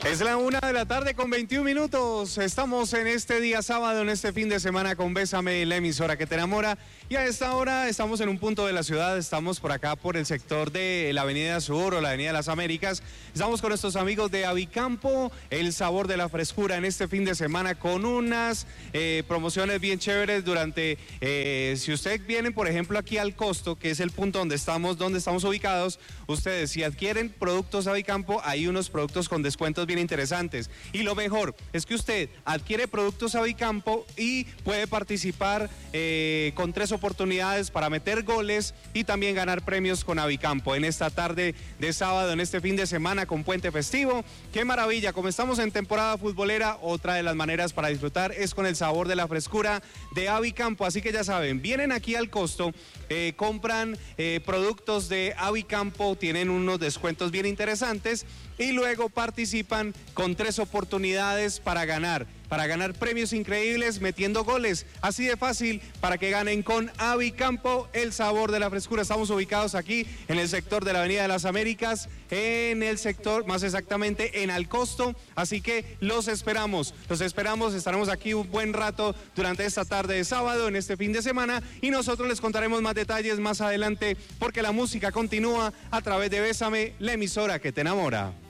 Es la 1:00 con 21 minutos. Estamos en este día sábado, en este fin de semana con Bésame, la emisora que te enamora. Y a esta hora estamos en un punto de la ciudad, estamos por acá por el sector de la Avenida Sur o la Avenida de las Américas. Estamos con nuestros amigos de Avicampo, el sabor de la frescura en este fin de semana con unas promociones bien chéveres durante, si ustedes vienen por ejemplo aquí al Costo, que es el punto donde estamos ubicados, ustedes si adquieren productos Avicampo, hay unos productos con descuentos bien interesantes. Y lo mejor es que usted adquiere productos Avicampo y puede participar con 3 oportunidades para meter goles y también ganar premios con Avicampo en esta tarde de sábado, en este fin de semana con puente festivo. ¡Qué maravilla! Como estamos en temporada futbolera, otra de las maneras para disfrutar es con el sabor de la frescura de Avicampo. Así que ya saben, vienen aquí al Costo, compran productos de Avicampo, tienen unos descuentos bien interesantes y luego participan con 3 oportunidades para ganar premios increíbles metiendo goles. Así de fácil para que ganen con Avicampo, el sabor de la frescura. Estamos ubicados aquí en el sector de la Avenida de las Américas, en el sector, más exactamente en Alcosto. Así que los esperamos, estaremos aquí un buen rato durante esta tarde de sábado, en este fin de semana, y nosotros les contaremos más detalles más adelante, porque la música continúa a través de Bésame, la emisora que te enamora.